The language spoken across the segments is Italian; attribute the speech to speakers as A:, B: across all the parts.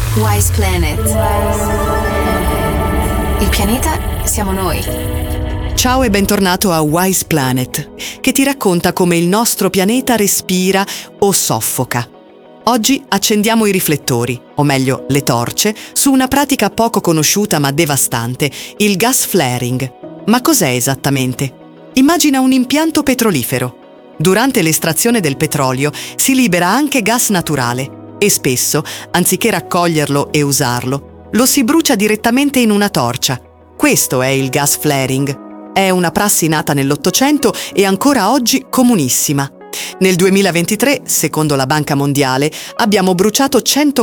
A: Wise Planet. Il pianeta siamo noi.
B: Ciao e bentornato a Wise Planet, che ti racconta come il nostro pianeta respira o soffoca. Oggi accendiamo i riflettori, o meglio le torce, su una pratica poco conosciuta ma devastante, il gas flaring. Ma cos'è esattamente? Immagina un impianto petrolifero. Durante l'estrazione del petrolio si libera anche gas naturale e spesso, anziché raccoglierlo e usarlo, lo si brucia direttamente in una torcia. Questo è il gas flaring. È una prassi nata nell'Ottocento e ancora oggi comunissima. Nel 2023, secondo la Banca Mondiale, abbiamo bruciato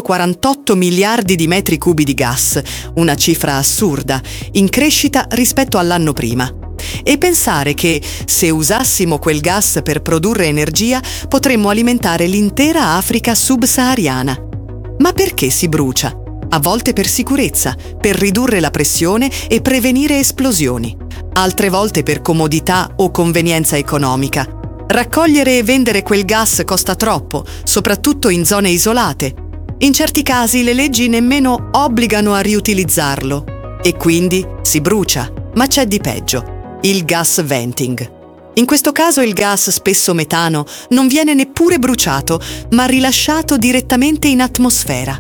B: 148 miliardi di metri cubi di gas, una cifra assurda, in crescita rispetto all'anno prima. E pensare che, se usassimo quel gas per produrre energia, potremmo alimentare l'intera Africa subsahariana. Ma perché si brucia? A volte per sicurezza, per ridurre la pressione e prevenire esplosioni. Altre volte per comodità o convenienza economica. Raccogliere e vendere quel gas costa troppo, soprattutto in zone isolate. In certi casi le leggi nemmeno obbligano a riutilizzarlo. E quindi si brucia. Ma c'è di peggio: il gas venting. In questo caso il gas, spesso metano, non viene neppure bruciato, ma rilasciato direttamente in atmosfera.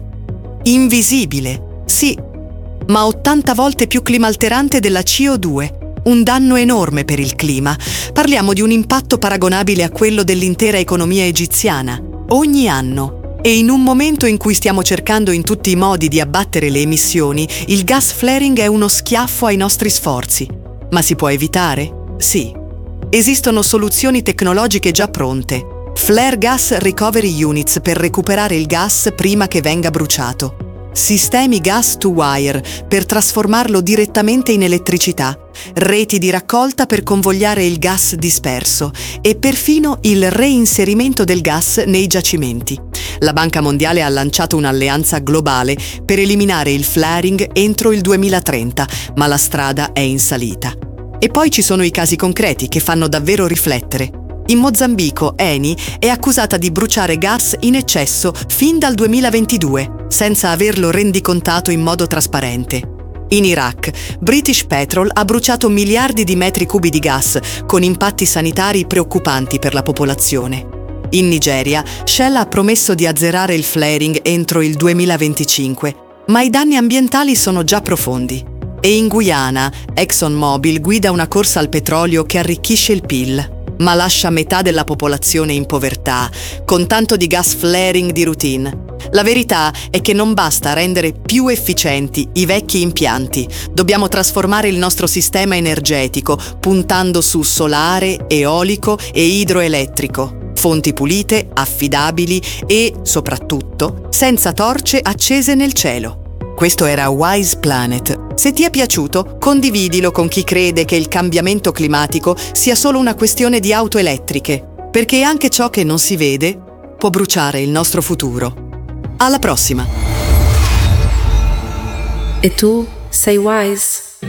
B: Invisibile, sì, ma 80 volte più climalterante della CO2. Un danno enorme per il clima. Parliamo di un impatto paragonabile a quello dell'intera economia egiziana. Ogni anno. E in un momento in cui stiamo cercando in tutti i modi di abbattere le emissioni, il gas flaring è uno schiaffo ai nostri sforzi. Ma si può evitare? Sì. Esistono soluzioni tecnologiche già pronte. Flare Gas Recovery Units per recuperare il gas prima che venga bruciato. Sistemi gas to wire per trasformarlo direttamente in elettricità, reti di raccolta per convogliare il gas disperso e perfino il reinserimento del gas nei giacimenti. La Banca Mondiale ha lanciato un'alleanza globale per eliminare il flaring entro il 2030, ma la strada è in salita. E poi ci sono i casi concreti che fanno davvero riflettere. In Mozambico, Eni è accusata di bruciare gas in eccesso fin dal 2022, senza averlo rendicontato in modo trasparente. In Iraq, British Petrol ha bruciato miliardi di metri cubi di gas, con impatti sanitari preoccupanti per la popolazione. In Nigeria, Shell ha promesso di azzerare il flaring entro il 2025, ma i danni ambientali sono già profondi. E in Guyana, ExxonMobil guida una corsa al petrolio che arricchisce il PIL, ma lascia metà della popolazione in povertà, con tanto di gas flaring di routine. La verità è che non basta rendere più efficienti i vecchi impianti. Dobbiamo trasformare il nostro sistema energetico, puntando su solare, eolico e idroelettrico, fonti pulite, affidabili e, soprattutto, senza torce accese nel cielo. Questo era Wise Planet. Se ti è piaciuto, condividilo con chi crede che il cambiamento climatico sia solo una questione di auto elettriche, perché anche ciò che non si vede può bruciare il nostro futuro. Alla prossima!
A: E tu sei wise?